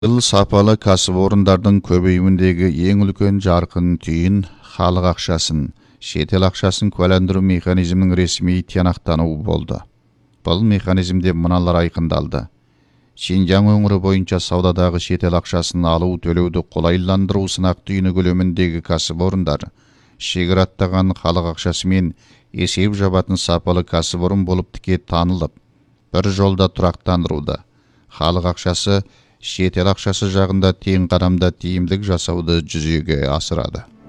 Бұл сапалы кәсіпорындардың көбеюіндегі ең үлкен жарқын түйін халық ақшасын, шетел ақшасын куәландыру механизмінің ресми тиянақтануы болды. Бұл механизмде мыналар айқындалды. Шинжаң өңірі бойынша саудадағы шетел ақшасын алу төлеуді қолайландыру сынақ түйіні көлеміндегі кәсіпорындар шегір аттаған халық ақшасымен есеп жабатын сапалы кәсіпорын болып тіке танылып, бір жолда тұрақтандыруды, халық ақшасы шетел ақшасы жағында тең қадамда тиімділік жасауды жүзеге асырады.